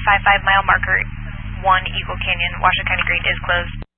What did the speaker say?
55 mile marker 1 Eagle Canyon, Washoe County Grade is closed.